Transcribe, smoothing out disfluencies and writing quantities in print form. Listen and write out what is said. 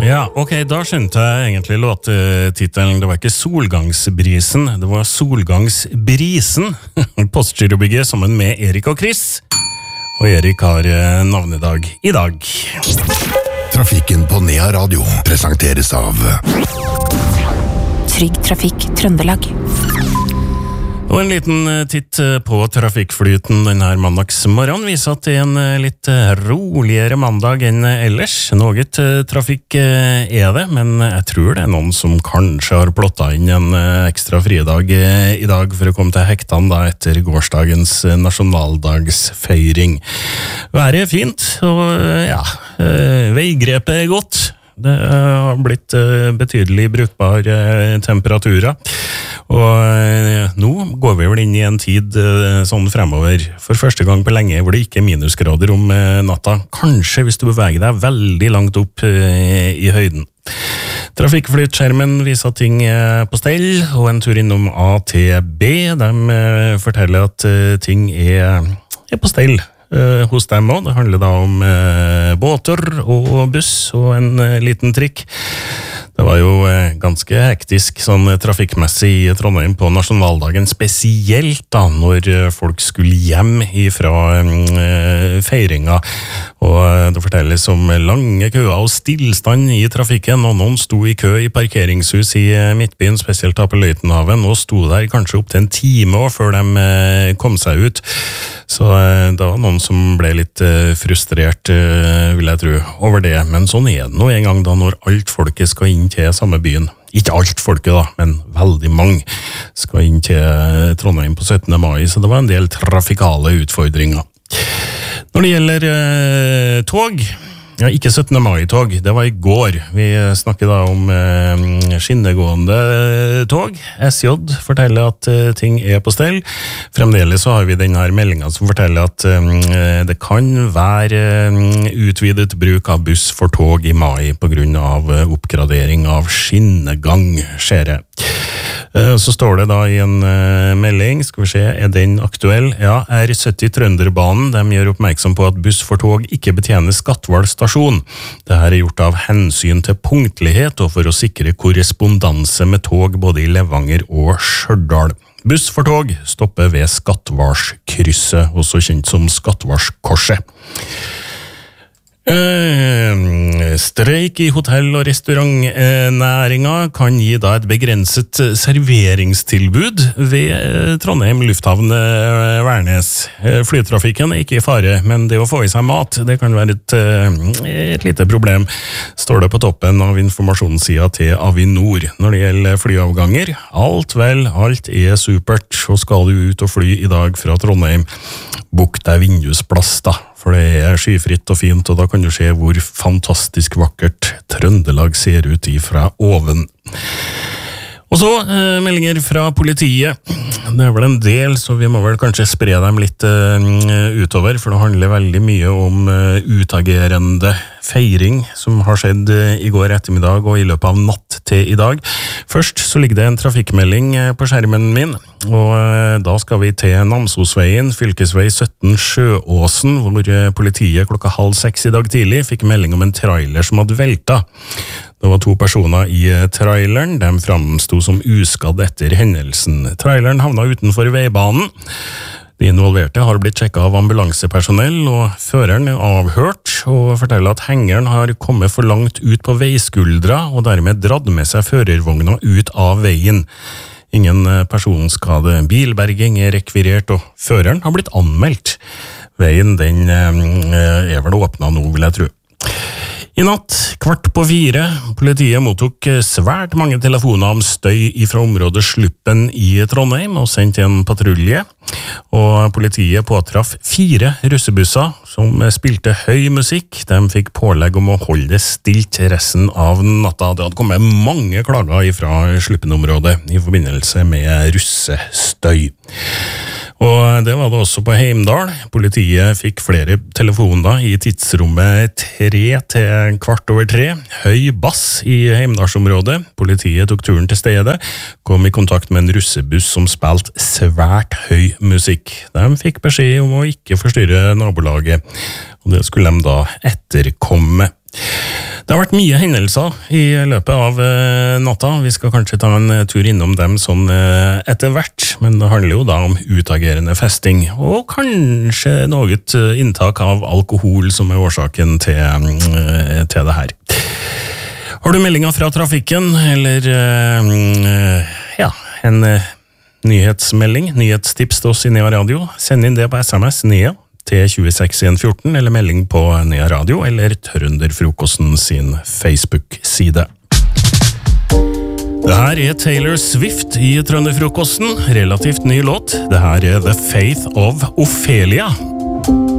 Ja, ok, da skjønte jeg egentlig låttitelen. Det var ikke Solgangsbrisen, det var Solgangsbrisen. Postgirobygget sammen med Erik og Chris. Og Erik har navnedag i dag. Trafikken på Nea Radio presenteres av Trygg Trafikk Trøndelag. Og en liten titt på trafikkflyten denne mandagsmorgen viser at det er en litt roligere mandag enn ellers. Noe trafikk er det, men jeg tror det er noen som kanskje har plottet inn en ekstra fridag i dag for å komme til hektene da etter gårsdagens nasjonaldagsfeiring. Været er fint, og ja, veigrepet er godt. Det har blitt betydelig brukbare temperaturer, og nå går vi vel inn i en tid sånn fremover for første gang på lenge hvor det ikke er minusgrader om natta, kanskje hvis du beveger deg veldig langt opp i høyden. Trafikkflytskjermen viser at ting er på stell, og en tur innom ATB, de forteller at ting er på stell hos dem også. Det handler da om båter og buss og en liten trikk. Det var jo ganske hektisk sånn trafikkmessig i Trondheim på nasjonaldagen, spesielt da når folk skulle hjem fra feiringa, og det fortelles om lange køer og stillstand i trafikken, og noen sto i kø i parkeringshus i Midtbyen, spesielt da på Løitenhaven, og sto der kanskje opp til en time før de kom seg ut. Så det var noen som ble litt frustrert, vil jeg tro, over det, men sånn er det nå en gang da når alt folket skal inn til samme byen. Ikke alt folket da, men veldig mange skal inn til Trondheim på 17. mai, så det var en del trafikale utfordringer. Når det gjelder tog, ja, ikke 17. mai-tog, det var i går. Vi snakket da om skinnegående tog. SJ forteller at ting er på stell. Fremdeles så har vi denne meldingen som forteller at det kan være utvidet bruk av buss for tog i mai på grunn av oppgradering av skinnegang, skjer det. Så står det da i en melding, skal vi se, er den aktuell? Ja, R70 Trønderbanen, de gjør oppmerksom på at buss for tog ikke betjener Skatval stasjon. Dette er gjort av hensyn til punktlighet og for å sikre korrespondanse med tog både i Levanger og Stjørdal. Buss for tog stopper ved Skatvalskrysset, også kjent som Skatvalskorset. Streik i hotell- og restaurantnæringa kan gi da et begrenset serveringstilbud ved Trondheim lufthavn Værnes. Flytrafikken er ikke i fare, men det å få i seg mat, det kan være et lite problem, står det på toppen av informasjonssida til Avinor. Når det gjelder flyavganger, alt vel, alt er supert, og skal du ut og fly i dag fra Trondheim, bok deg vindusplass da. For det er skyfritt og fint, og da kan du se hvor fantastisk vakkert Trøndelag ser ut ifra oven. Og så meldinger fra politiet. Det er vel en del, så vi må vel kanskje spre dem litt utover, for det handler veldig mye om utagerende feiring som har skjedd i går ettermiddag og i løpet av natt til i dag. Først så ligger det en trafikkmelding på skjermen min, og da skal vi til Namsosveien, fylkesvei 17 Sjøåsen, hvor politiet 5:30 i dag tidlig fikk melding om en trailer som hadde velta. Det var 2 personer i traileren, de framsto som uskadd etter hendelsen. Traileren havna utenfor veibanen. De involverte har blitt sjekket av ambulansepersonell, og føreren er avhørt og forteller at hengeren har kommet for langt ut på veiskuldra og dermed dratt med seg førervogna ut av veien. Ingen personskade. Bilberging er rekvirert, og føreren har blitt anmeldt. Veien den er vel åpnet nå, vil jeg tro. I natt, 3:15, politiet mottok svært mange telefoner om støy fra området Sluppen i Trondheim og sendte en patrulje, og politiet påtraff 4 russebusser som spilte høy musikk. De fikk pålegg om å holde det stilt resten av natta. Det hadde kommet mange klager fra Sluppen-området i forbindelse med russestøy. Og det var det også på Heimdal. Politiet fikk flere telefoner i tidsrommet 3 til 3:15. Høy bass i Heimdalsområdet. Politiet tok turen til stedet, kom i kontakt med en russebuss som spilte svært høy musikk. De fikk beskjed om å ikke forstyrre nabolaget, og det skulle de da etterkomme. De Det har vært mye hendelser i løpet av natta. Vi skal kanskje ta en tur innom dem sånn etter hvert, men det handler jo da om utagerende festing, og kanskje noe inntak av alkohol som årsaken til det her. Har du meldinger fra trafikken, eller en nyhetsmelding, nyhetstips til oss i Nea Radio, send inn det på SMS Nea til 26114, eller melding på Nea Radio, eller Trønderfrokosten sin Facebook-side. Det her Taylor Swift i Trønderfrokosten, relativt ny låt. Det her The Faith of Ophelia.